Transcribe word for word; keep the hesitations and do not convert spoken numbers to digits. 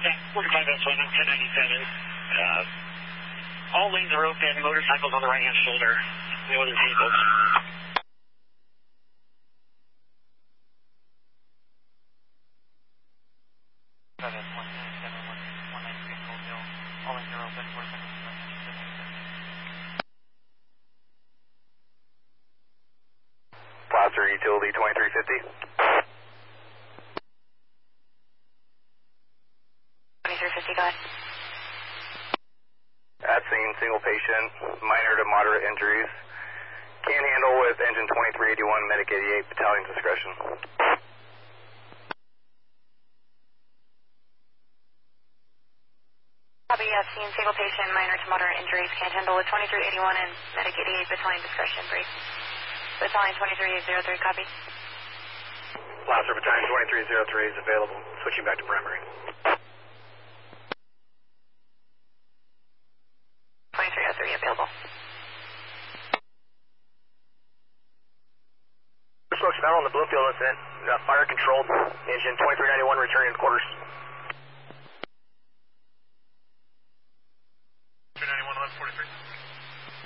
Yeah, forty-five S one, ten ninety-seven. Uh, all lanes are open, motorcycles on the right-hand shoulder. No other vehicles. All lanes are open, motorcycles on the right-hand shoulder. Placer Utility twenty-three fifty. twenty-three fifty, go ahead. At scene, single patient, minor to moderate injuries. Can handle with engine twenty-three eighty-one, medic eighty-eight, battalion discretion. Copy, uh, scene, single patient, minor to moderate injuries. Can handle with twenty-three eighty-one and medic eighty-eight, battalion discretion, brief. Battalion twenty-three oh three, copy. Placer Battalion twenty-three oh three is available. Switching back to primary. twenty-three oh three available. Folks, now on the Bloomfield incident. Uh, fire controlled. Engine twenty-three ninety-one returning to quarters.